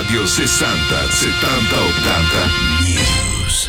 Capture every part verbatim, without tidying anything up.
Radio sessanta settanta ottanta News.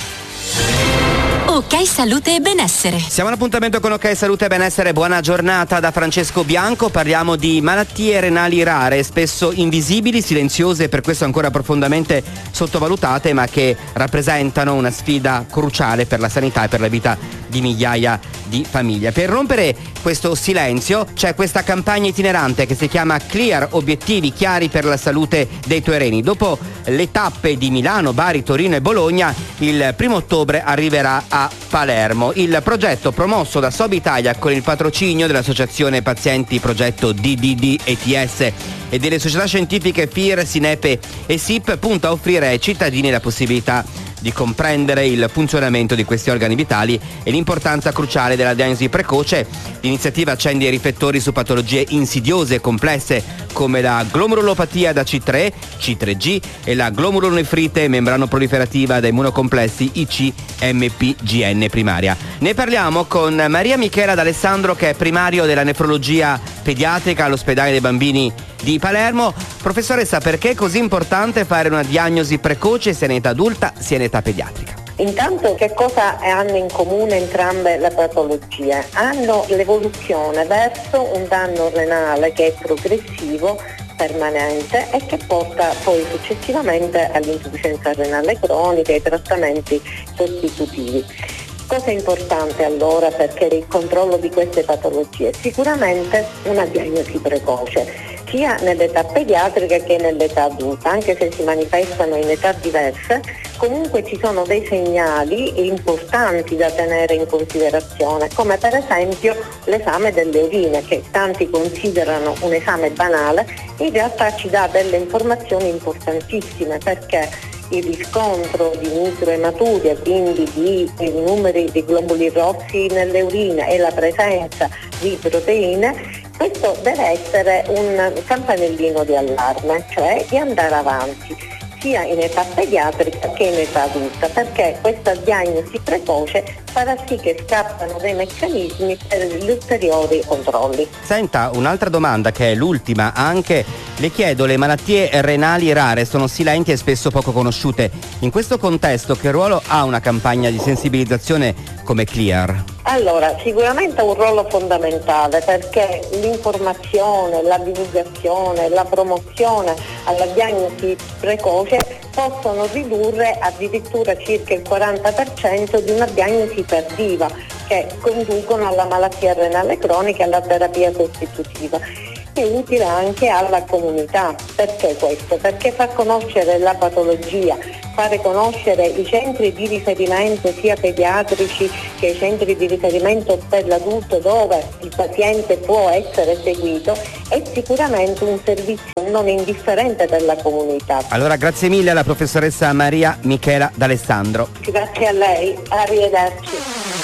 Ok Salute e Benessere. Siamo all'appuntamento con Ok Salute e Benessere. Buona giornata da Francesco Bianco. Parliamo di malattie renali rare, spesso invisibili, silenziose e per questo ancora profondamente sottovalutate, ma che rappresentano una sfida cruciale per la sanità e per la vita di migliaia di famiglie. Per rompere questo silenzio c'è questa campagna itinerante che si chiama Clear, obiettivi chiari per la salute dei tuoi reni. Dopo le tappe di Milano, Bari, Torino e Bologna, il primo ottobre arriverà a Palermo. Il progetto, promosso da Sobi Italia con il patrocinio dell'Associazione Pazienti Progetto D D D E T S e delle società scientifiche F I R, Sinepe e S I P, punta a offrire ai cittadini la possibilità di comprendere il funzionamento di questi organi vitali e l'importanza cruciale della diagnosi precoce. L'iniziativa accende i riflettori su patologie insidiose e complesse come la glomerulopatia da C tre, C tre G e la glomerulonefrite membranoproliferativa da immunocomplessi I C M P G N primaria. Ne parliamo con Maria Michela D'Alessandro, che è primario della nefrologia pediatrica all'ospedale dei bambini di Palermo. Professoressa, perché è così importante fare una diagnosi precoce sia in età adulta sia in età pediatrica? Intanto, che cosa hanno in comune entrambe le patologie? Hanno l'evoluzione verso un danno renale che è progressivo, permanente e che porta poi successivamente all'insufficienza renale cronica e ai trattamenti sostitutivi. Cosa è importante allora per il controllo di queste patologie? Sicuramente una diagnosi precoce, sia nell'età pediatrica che nell'età adulta, anche se si manifestano in età diverse. Comunque ci sono dei segnali importanti da tenere in considerazione, come per esempio l'esame delle urine, che tanti considerano un esame banale, in realtà ci dà delle informazioni importantissime, perché il riscontro di microematuria, quindi di numeri di globuli rossi nelle urine e la presenza di proteine, questo deve essere un campanellino di allarme, cioè di andare avanti sia in età pediatrica che in età adulta, perché questa diagnosi precoce farà sì che scattano dei meccanismi per gli ulteriori controlli. Senta, un'altra domanda, che è l'ultima anche, le chiedo: le malattie renali rare sono silenti e spesso poco conosciute. In questo contesto che ruolo ha una campagna di sensibilizzazione come Clear? Allora, sicuramente ha un ruolo fondamentale, perché l'informazione, la divulgazione, la promozione alla diagnosi precoce possono ridurre addirittura circa il quaranta per cento di una diagnosi tardiva, che conducono alla malattia renale cronica e alla terapia sostitutiva. È utile anche alla comunità. Perché questo? Perché fa conoscere la patologia, fare conoscere i centri di riferimento sia pediatrici che i centri di riferimento per l'adulto dove il paziente può essere seguito, è sicuramente un servizio non indifferente per la comunità. Allora, grazie mille alla professoressa Maria Michela D'Alessandro. Grazie a lei, arrivederci.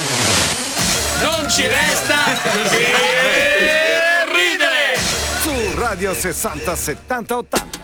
Non ci resta che ridere su Radio sessanta settanta ottanta.